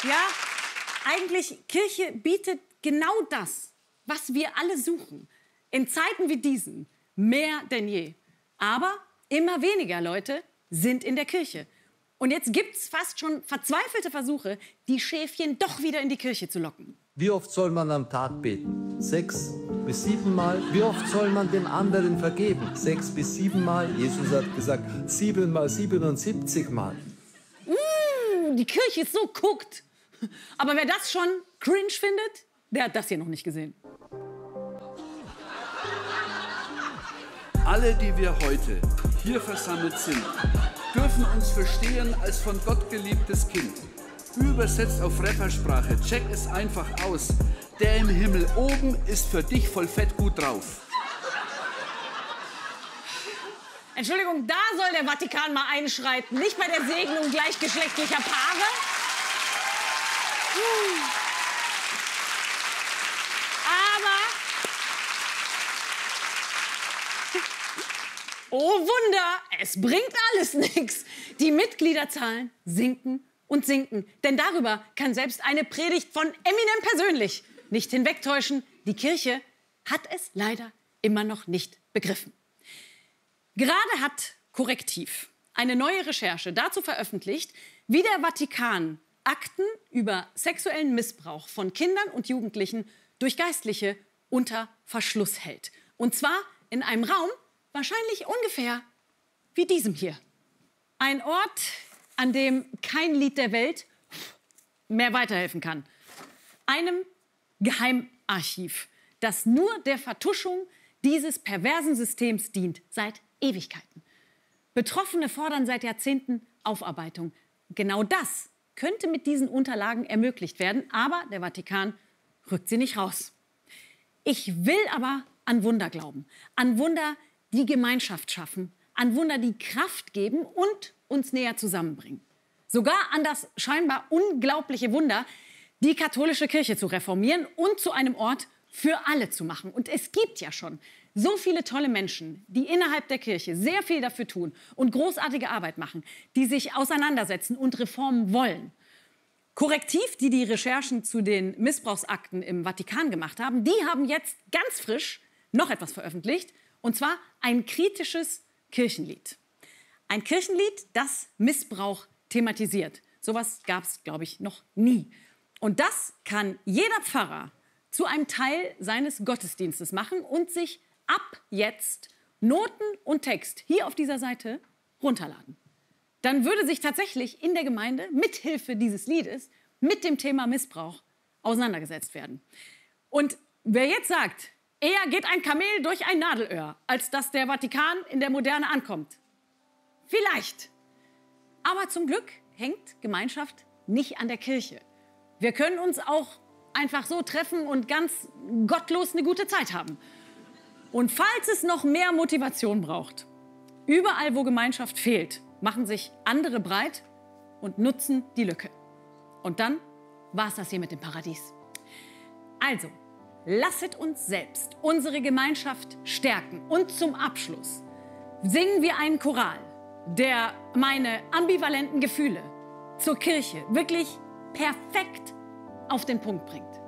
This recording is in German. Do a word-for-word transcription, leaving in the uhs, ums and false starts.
Ja, eigentlich, Kirche bietet genau das, was wir alle suchen. In Zeiten wie diesen mehr denn je. Aber immer weniger Leute sind in der Kirche. Und jetzt gibt's fast schon verzweifelte Versuche, die Schäfchen doch wieder in die Kirche zu locken. Wie oft soll man am Tag beten? Sechs bis siebenmal? Wie oft soll man dem anderen vergeben? Sechs bis siebenmal? Jesus hat gesagt, siebenmal, siebenundsiebzigmal. Mm, die Kirche ist so guckt. Aber wer das schon cringe findet, der hat das hier noch nicht gesehen. Alle, die wir heute hier versammelt sind, dürfen uns verstehen als von Gott geliebtes Kind. Übersetzt auf Rappersprache, check es einfach aus. Der im Himmel oben ist für dich voll fett gut drauf. Entschuldigung, da soll der Vatikan mal einschreiten, nicht bei der Segnung gleichgeschlechtlicher Paare. Hm. Aber, oh Wunder, es bringt alles nichts. Die Mitgliederzahlen sinken und sinken. Denn darüber kann selbst eine Predigt von Eminem persönlich nicht hinwegtäuschen. Die Kirche hat es leider immer noch nicht begriffen. Gerade hat Korrektiv eine neue Recherche dazu veröffentlicht, wie der Vatikan Akten über sexuellen Missbrauch von Kindern und Jugendlichen durch Geistliche unter Verschluss hält. Und zwar in einem Raum, wahrscheinlich ungefähr wie diesem hier. Ein Ort, an dem kein Lied der Welt mehr weiterhelfen kann. Einem Geheimarchiv, das nur der Vertuschung dieses perversen Systems dient, seit Ewigkeiten. Betroffene fordern seit Jahrzehnten Aufarbeitung. Genau das könnte mit diesen Unterlagen ermöglicht werden, aber der Vatikan rückt sie nicht raus. Ich will aber an Wunder glauben, an Wunder, die Gemeinschaft schaffen, an Wunder, die Kraft geben und uns näher zusammenbringen. Sogar an das scheinbar unglaubliche Wunder, die katholische Kirche zu reformieren und zu einem Ort für alle zu machen. Und es gibt ja schon so viele tolle Menschen, die innerhalb der Kirche sehr viel dafür tun und großartige Arbeit machen, die sich auseinandersetzen und Reformen wollen. Korrektiv, die die Recherchen zu den Missbrauchsakten im Vatikan gemacht haben, die haben jetzt ganz frisch noch etwas veröffentlicht, und zwar ein kritisches Kirchenlied. Ein Kirchenlied, das Missbrauch thematisiert. Sowas gab es, glaube ich, noch nie. Und das kann jeder Pfarrer zu einem Teil seines Gottesdienstes machen und sich ab jetzt Noten und Text hier auf dieser Seite runterladen. Dann würde sich tatsächlich in der Gemeinde mithilfe dieses Liedes mit dem Thema Missbrauch auseinandergesetzt werden. Und wer jetzt sagt, eher geht ein Kamel durch ein Nadelöhr, als dass der Vatikan in der Moderne ankommt. Vielleicht. Aber zum Glück hängt Gemeinschaft nicht an der Kirche. Wir können uns auch einfach so treffen und ganz gottlos eine gute Zeit haben. Und falls es noch mehr Motivation braucht, überall, wo Gemeinschaft fehlt, machen sich andere breit und nutzen die Lücke. Und dann war es das hier mit dem Paradies. Also, lasset uns selbst unsere Gemeinschaft stärken. Und zum Abschluss singen wir einen Choral, der meine ambivalenten Gefühle zur Kirche wirklich perfekt auf den Punkt bringt.